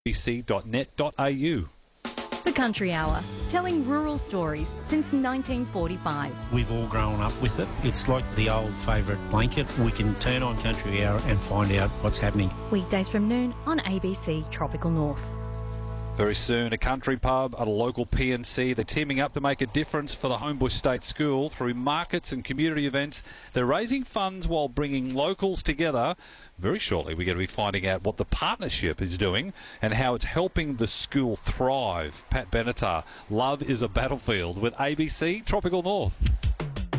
abc.net.au. The Country Hour, telling rural stories since 1945. We've all grown up with it. It's like the old favourite blanket. We can turn on Country Hour and find out what's happening. Weekdays from noon on ABC Tropical North. Very soon, a country pub at a local PNC. They're teaming up to make a difference for the Homebush State School through markets and community events. They're raising funds while bringing locals together. Very shortly, we're going to be finding out what the partnership is doing and how it's helping the school thrive. Pat Benatar, Love is a Battlefield with ABC Tropical North.